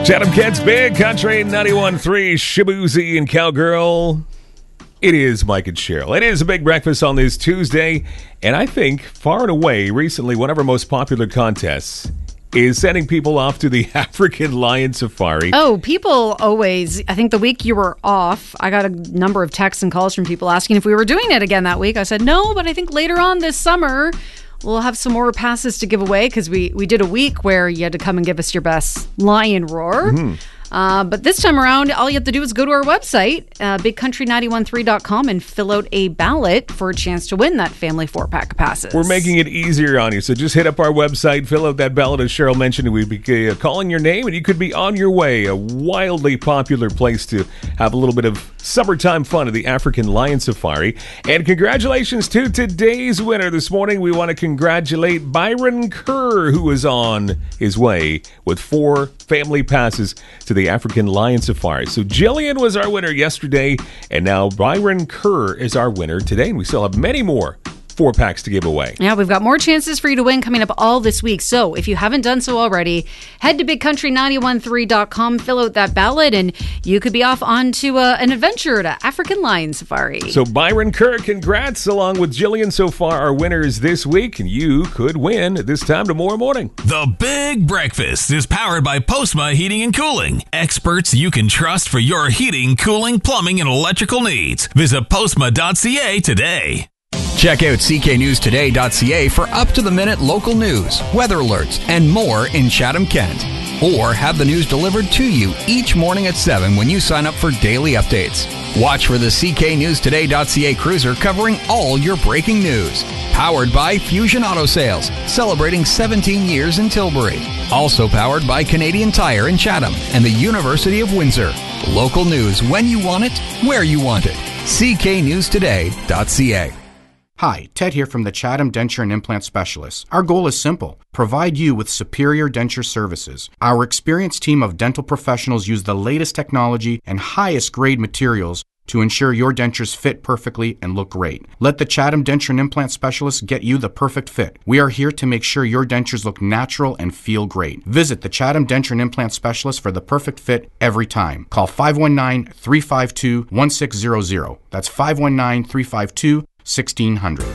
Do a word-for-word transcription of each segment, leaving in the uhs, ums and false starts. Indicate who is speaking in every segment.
Speaker 1: Chatham Kent's Big Country ninety-one point three, Shaboozey and Cowgirl. It is Mike and Cheryl. It is a big breakfast on this Tuesday, and I think far and away recently one of our most popular contests is sending people off to the African Lion Safari.
Speaker 2: Oh, people always, I think the week you were off, I got a number of texts and calls from people asking if we were doing it again that week. I said, no, but I think later on this summer, we'll have some more passes to give away because we, we did a week where you had to come and give us your best lion roar. Mm-hmm. Uh, but this time around, all you have to do is go to our website, uh, big country nine one three dot com, and fill out a ballot for a chance to win that family four-pack of passes.
Speaker 1: We're making it easier on you, so just hit up our website, fill out that ballot, as Cheryl mentioned, and we'd be uh, calling your name, and you could be on your way. A wildly popular place to have a little bit of summertime fun at the African Lion Safari. And congratulations to today's winner this morning. We want to congratulate Byron Kerr, who is on his way with four family passes to the African Lion Safari. So Jillian was our winner yesterday, and now Byron Kerr is our winner today, and we still have many more four packs to give away.
Speaker 2: Yeah, we've got more chances for you to win coming up all this week. So if you haven't done so already, head to big country nine one three dot com, fill out that ballot, and you could be off onto uh, an adventure to African Lion Safari.
Speaker 1: So Byron Kerr, congrats, along with Jillian. So far, our winners this week, and you could win this time tomorrow morning.
Speaker 3: The Big Breakfast is powered by Postma Heating and Cooling. Experts you can trust for your heating, cooling, plumbing, and electrical needs. Visit postma dot c a today.
Speaker 4: Check out c k news today dot c a for up-to-the-minute local news, weather alerts, and more in Chatham, Kent. Or have the news delivered to you each morning at seven when you sign up for daily updates. Watch for the c k news today dot c a cruiser covering all your breaking news. Powered by Fusion Auto Sales, celebrating seventeen years in Tilbury. Also powered by Canadian Tire in Chatham and the University of Windsor. Local news when you want it, where you want it. c k news today dot c a.
Speaker 5: Hi, Ted here from the Chatham Denture and Implant Specialists. Our goal is simple: provide you with superior denture services. Our experienced team of dental professionals use the latest technology and highest grade materials to ensure your dentures fit perfectly and look great. Let the Chatham Denture and Implant Specialists get you the perfect fit. We are here to make sure your dentures look natural and feel great. Visit the Chatham Denture and Implant Specialists for the perfect fit every time. Call five one nine, three five two, one six zero zero. That's five one nine, three five two, sixteen hundred.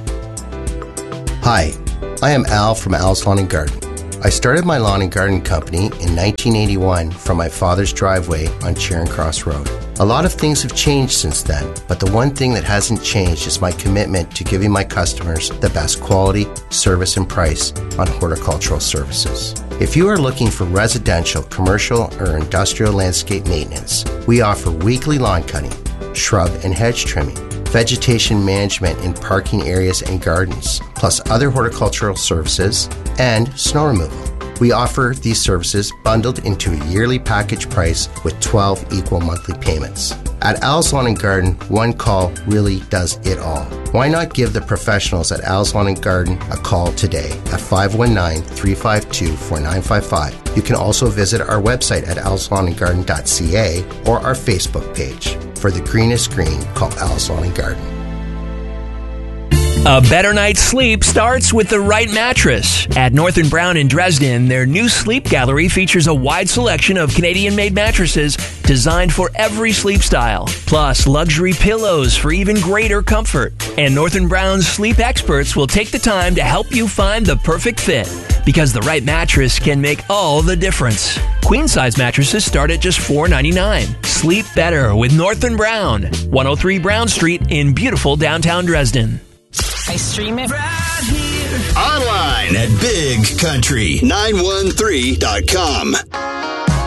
Speaker 6: Hi, I am Al from Al's Lawn and Garden. I started my lawn and garden company in nineteen eighty-one from my father's driveway on Charing Cross Road. A lot of things have changed since then, but the one thing that hasn't changed is my commitment to giving my customers the best quality, service, and price on horticultural services. If you are looking for residential, commercial, or industrial landscape maintenance, we offer weekly lawn cutting, shrub and hedge trimming, vegetation management in parking areas and gardens, plus other horticultural services, and snow removal. We offer these services bundled into a yearly package price with twelve equal monthly payments. At Al's Lawn and Garden, one call really does it all. Why not give the professionals at Al's Lawn and Garden a call today at five one nine, three five two, four nine five five. You can also visit our website at als lawn and garden dot c a or our Facebook page. For the greenest green, call Al's Lawn and Garden.
Speaker 7: A better night's sleep starts with the right mattress. At North and Brown in Dresden, their new sleep gallery features a wide selection of Canadian-made mattresses designed for every sleep style, plus luxury pillows for even greater comfort. And North and Brown's sleep experts will take the time to help you find the perfect fit, because the right mattress can make all the difference. Queen-size mattresses start at just four dollars and ninety-nine cents. Sleep better with North and Brown, one oh three Brown Street in beautiful downtown Dresden.
Speaker 8: I stream it right here.
Speaker 9: Online at big country nine one three dot com.